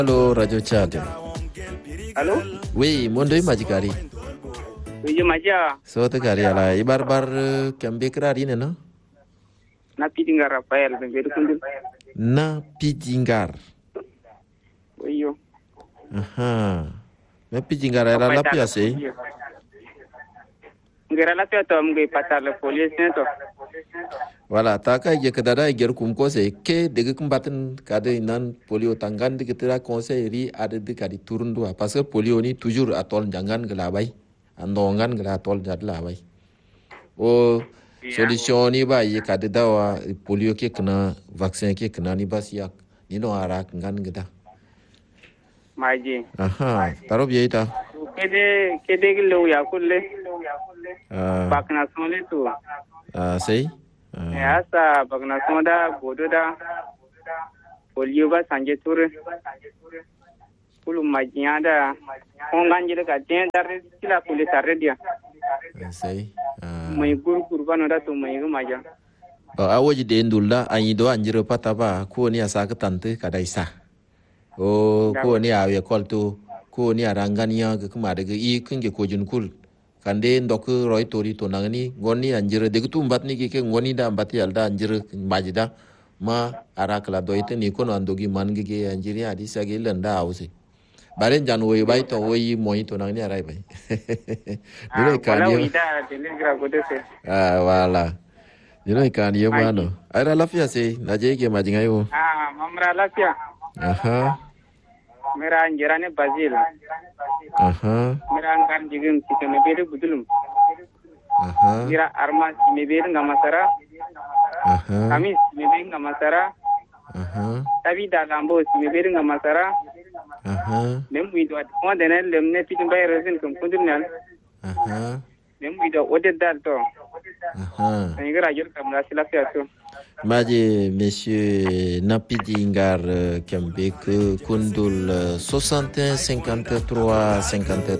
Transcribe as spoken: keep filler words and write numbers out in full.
Allô, Radio Tchad. Allô? Oui, mondo majikari. Oui, maja. So te kari ala ibar bar kambe krari ne no? Na pidinga Rafael be be kundul. Na pidingar. Oui yo. Aha. Me pidingar era la pia sei. Ngera la pia to mge patar le police ne to. Wala ta ka je kadada ger kum ko se ke de kumbaten kade nan polio tangan de ketera conseil ri ade de kadi turundu parce que polio ni toujours atol jangan gela bay andongan gela atol jad la bay o solution ni ba ye kade dawa polio ke kana vaccin ke kana ni bas yak ni no ara ngan geda Maji. aha taro bi ita Kede kede gelo ya kulle. ah Bakna sonle to. ah sei Ya sa bakna sonda bodo da. Polio ba sanje tur. Kulu majiya da. Kongan jira ka den dar sila police arre dia. sei ah Mai gur gur ba no da to mai ga maja. a waje da indulla an yi do an jiro pata ba ko ni asa ka tante ka dai sa o ko ni a we kolto ko ni a rangania ga kuma daga i kinge ko jun kul kande ndok roy tori to nangani ngoni an jiro de tu mbat ni ke ngoni da mbati alda an jiro majida ma ara kala do ite ni ko no andogi man ge ge an jiri adi sa ge lenda ausi bare jan wo bai to wo yi mo to nangani arai bai dire ka Wala ni wida telegra ko de se. ah wala dire ka ni mano ara lafia se na je ke majinga yo Ah, mamra lafiya. aha Mera anjera ne Brazil. aha Mera angkan jigin kita nebere budulum. aha Mera armas nebere ngamasara. aha Kami nebere ngamasara. aha Tapi dalambo nebere ngamasara. aha Nem wido at mo denen lem ne pitin bay resin kum kundum nan. aha Nem wido ode dal to. aha Ani gara jor kam la sila fiya to. Maji monsieur Napidingar Kembek Kundul soixante et un cinquante-trois cinquante-trois